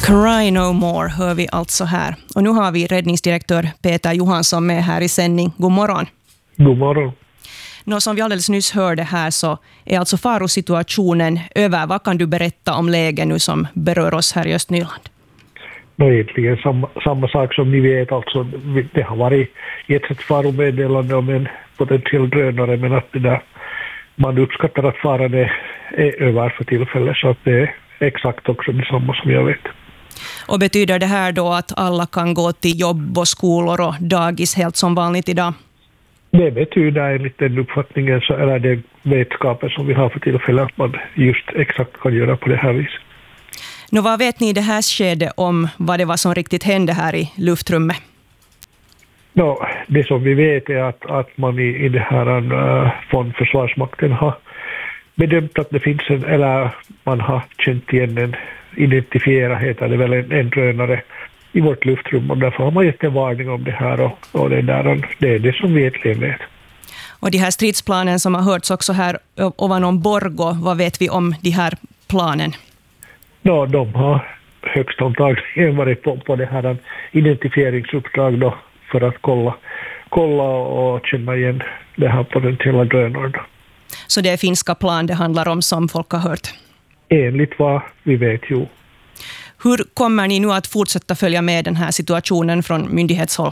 Cry no more hör vi alltså här. Och nu har vi räddningsdirektör Peter Johansson med här i sändning. God morgon. God morgon. Som vi alldeles nyss hörde här så är alltså farosituationen över. Vad kan du berätta om läget nu som berör oss här i Östnyland? Egentligen samma sak som ni vet. Alltså, det har varit ett faromeddelande om en potentiell drönare, men att det där, man uppskattar att faran är över för tillfället, så att det är exakt också detsamma som jag vet. Och betyder det här då att alla kan gå till jobb och skolor och dagis helt som vanligt idag? Det betyder enligt den uppfattningen, så är det vetskapen som vi har för tillfället, att man just exakt kan göra på det här viset. Vad vet ni i det här skedet om vad det var som riktigt hände här i luftrummet? Det som vi vet är att man i det här från Försvarsmakten har bedömt att det finns eller man har känt igen identifierat heter det väl en drönare i vårt luftrum, och därför har man gett en varning om det här, och det är det som vi egentligen vet. Och de här stridsplanen som har hörts också här ovanom Borgå, vad vet vi om de här planen? De har högst antagligen varit på det här identifieringsuppdrag då, för att kolla och känna igen det här potentiella drönaren. Så det är finska plan det handlar om som folk har hört? Enligt vad vi vet, jo. Hur kommer ni nu att fortsätta följa med den här situationen från myndighetshåll?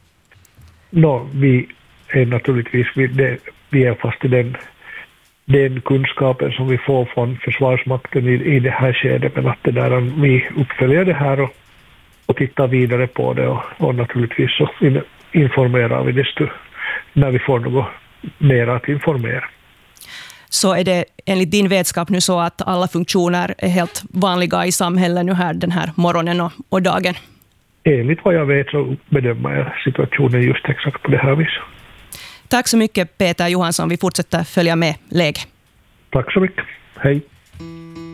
Vi är naturligtvis vi är fast i den kunskapen som vi får från Försvarsmakten i det här skedet, men att det där, vi uppföljer det här och tittar vidare på det, och naturligtvis så informerar vi desto när vi får något mer att informera. Så är det enligt din vetskap nu så att alla funktioner är helt vanliga i samhället nu här den här morgonen och dagen? Enligt vad jag vet så bedömer jag situationen just exakt på det här viset. Tack så mycket Peter Johansson, vi fortsätter följa med läget. Tack så mycket, hej.